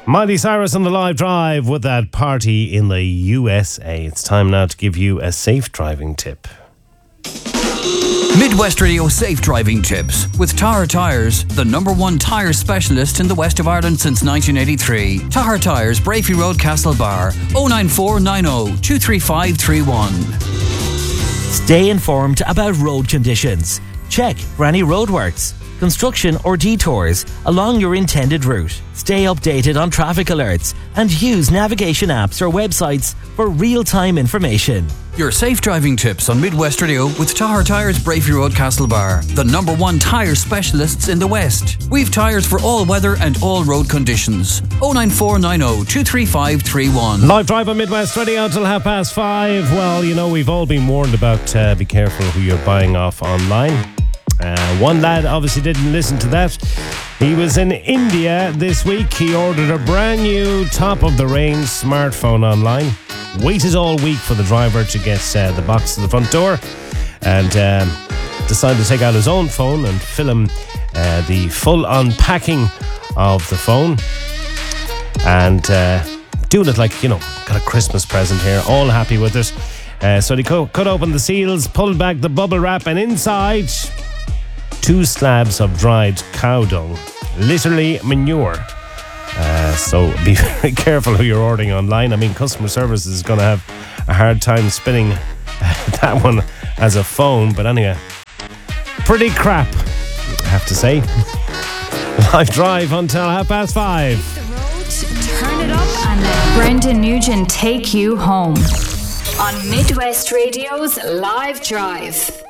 Miley Cyrus on the live drive with that party in the USA. It's time now to give you a safe driving tip. Midwest Radio Safe Driving Tips with Tahar Tyres, the #1 tyre specialist in the west of Ireland since 1983. Tahar Tyres, Brafey Road, Castlebar, 09490 23531. Stay informed about road conditions. Check for any roadworks, construction or detours along your intended route. Stay updated on traffic alerts and use navigation apps or websites for real-time information. Your safe driving tips on Midwest Radio with Tahar Tyres, Brafey Road, Castlebar, the #1 tyre specialists in the West. We've tyres for all weather and all road conditions. 09490 23531. Live drive on Midwest Radio until 5:30. Well, you know, we've all been warned about be careful who you're buying off online. One lad obviously didn't listen to that. He was in India this week. He ordered a brand new top-of-the-range smartphone online. Waited all week for the driver to get the box to the front door, and decided to take out his own phone and film the full unpacking of the phone, and doing it like, you know, got a Christmas present here, all happy with it. So he cut open the seals, pulled back the bubble wrap, and inside 2 slabs of dried cow dung, literally manure. So be very careful who you're ordering online. I mean, customer service is going to have a hard time spinning that one as a phone. But anyway, pretty crap, I have to say. Live drive until 5:30. The road, turn it up, and let Brendan Nugent take you home on Midwest Radio's Live Drive.